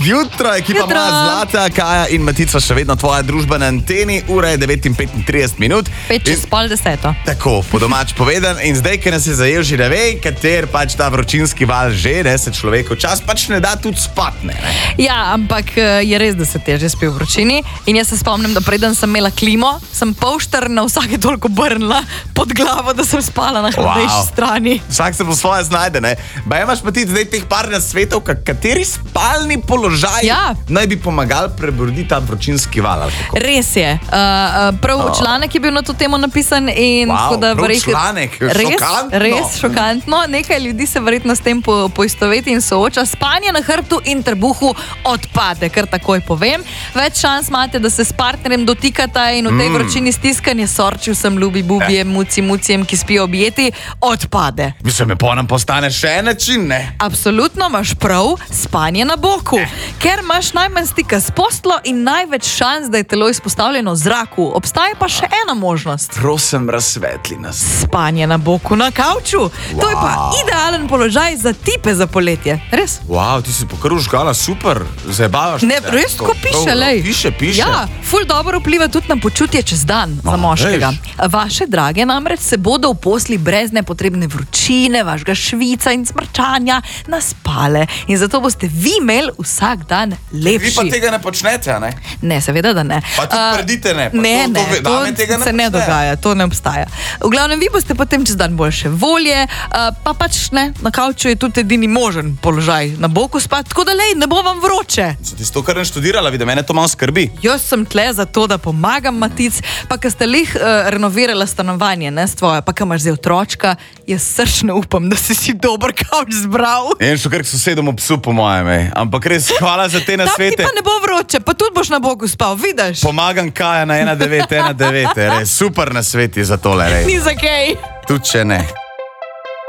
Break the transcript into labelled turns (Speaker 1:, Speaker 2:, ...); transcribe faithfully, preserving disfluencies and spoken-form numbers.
Speaker 1: Jutro, ekipa
Speaker 2: Jutro.
Speaker 1: moja Zlata, Kaja in Matica, še vedno tvoja družba na anteni, ura je devet in petintrideset minut.
Speaker 2: Pet čez
Speaker 1: In-
Speaker 2: pol deseto.
Speaker 1: Tako, po domač povedan. In zdaj, ker nas je zajel že ne ve, kater pač ta vročinski val že, ne, se človeku čas pač ne da tudi spati, ne.
Speaker 2: Ja, ampak eh, je res, da se teže spi v vročini. In jaz se spomnim, da preden sem imela klimo, sem polšter na vsake toliko brnila pod glavo, da sem spala na hladnejši
Speaker 1: Wow.
Speaker 2: strani.
Speaker 1: Vsak se po svoje znajde, ne. Ba imaš pa ti zdaj teh par nasvetov, ka- kateri spalni položaj
Speaker 2: Ja.
Speaker 1: naj bi pomagal prebroditi ta vročinski val, ali kako?
Speaker 2: Res je. Uh, uh, prav
Speaker 1: Oh.
Speaker 2: članek je bil na to temo napisan. In
Speaker 1: Wow,
Speaker 2: tako da
Speaker 1: prav
Speaker 2: verjetno-
Speaker 1: članek,
Speaker 2: res,
Speaker 1: šokantno.
Speaker 2: res šokantno. Nekaj ljudi se verjetno s tem po, poistoveti in sooča. Spanje na hrbtu in trebuhu odpade, kar takoj povem. Več šans imate, da se s partnerjem dotikata in v tej
Speaker 1: Mm.
Speaker 2: vročini stiskanje sorčil sem ljubi bubijem, muci mucijem, ki spijo objeti, odpade.
Speaker 1: Mislim, me po nam postane še en način, ne.
Speaker 2: Absolutno imaš prav, spanje na boku, ker imaš najmanj stika s posteljo in največ šans, da je telo izpostavljeno zraku. Obstaja pa še ena možnost.
Speaker 1: Prosim, razsvetli nas.
Speaker 2: Spanje na boku na kavču. Wow. To je pa
Speaker 1: Wow.
Speaker 2: idealen položaj za tipe za poletje. Res?
Speaker 1: Wow, ti si pokar užgala, super, zabavaš.
Speaker 2: Ne,
Speaker 1: se.
Speaker 2: res tako
Speaker 1: To-
Speaker 2: piše,
Speaker 1: to-
Speaker 2: lej.
Speaker 1: Piše, piše.
Speaker 2: Ja, ful dobro vpliva tudi na počutje čez dan za
Speaker 1: No,
Speaker 2: moškega.
Speaker 1: veš.
Speaker 2: Vaše drage namreč se bodo v posli brez nepotrebne vročine, vašega švica in smrčanja naspale. In zato boste vi imeli vsak dan
Speaker 1: Vi pa
Speaker 2: lepši.
Speaker 1: tega ne počnete, a ne?
Speaker 2: Ne, seveda, da ne.
Speaker 1: Pa tudi
Speaker 2: A,
Speaker 1: predite ne, pa
Speaker 2: ne,
Speaker 1: to- to
Speaker 2: ne,
Speaker 1: ve- dame tega ne
Speaker 2: se ne
Speaker 1: počne.
Speaker 2: dogaja, to ne obstaja. V glavnem, vi boste potem čez dan boljše volje, a, pa pač ne, na kavču je tudi edini možen položaj, na boku spati, tako da lej, ne bo vam vroče.
Speaker 1: Si ti to kar ne študirala, vidim, mene to malo skrbi.
Speaker 2: Jaz sem tle zato, da pomagam Matic, pa ko ste lih uh, renovirala stanovanje, ne, s tvojo, pa ko imaš zdaj otročka, jaz srčno upam, da si si dober kavč zbral.
Speaker 1: En šel kar k sosedom ob psu, po mojem, ej. Ampak res hvala za te
Speaker 2: Tam ti
Speaker 1: nasvete.
Speaker 2: pa ne bo vroče, pa tudi boš na boku spal, vidiš?
Speaker 1: Pomagam Kaja na ena devet ena devet, res super nasveti za tole, rej.
Speaker 2: Ni za kaj.
Speaker 1: Tudi če ne.